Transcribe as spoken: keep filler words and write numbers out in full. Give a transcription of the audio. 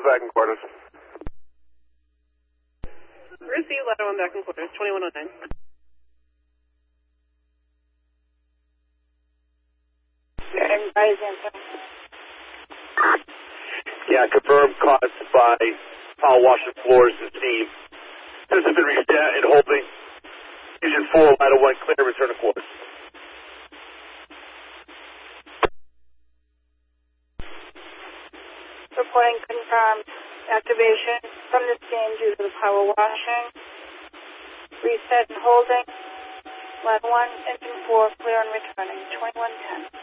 back in quarters. Receive ladder one back in quarters, twenty-one oh nine. Yeah, confirmed caused by power washer floors and steam. This has been reset and holding. Engine four, ladder one, clear, return to quarters. Reporting confirmed activation from the steam due to the power washing. Reset and holding. Ladder one, engine four, clear and returning, twenty-one ten.